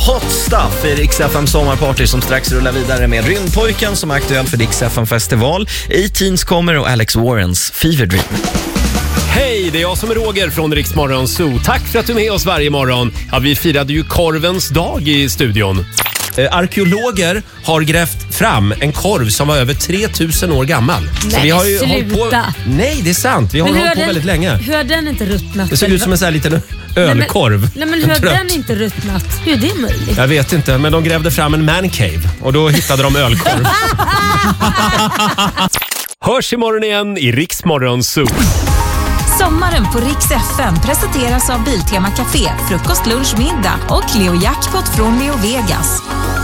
Hot Stuff i Rix FM sommarparty som strax rullar vidare med Rymdpojken som är aktuell för Rix FM festival. A-Teens kommer och Alex Warrens Fever Dream. Hej, det är jag som är Roger från Rix Morgon Zoo. Tack för att du är med oss varje morgon. Ja, vi firade ju korvens dag i studion. Arkeologer har grävt fram en korv som var över 3000 år gammal. Nej, så vi har ju sluta. hållit på. Nej, det är sant. Vi har hållit på väldigt länge. Hur har den inte ruttnat? Det såg ut som en sån här liten ölkorv. Nej, men hur har den inte ruttnat? Hur är det möjligt? Jag vet inte, men de grävde fram en man cave och då hittade de ölkorv. Hörs imorgon igen i Rix Morgon Zoo. Sommaren på Rix FM presenteras av Biltema Café, frukost, lunch, middag och Leo Jackpot från Leo Vegas.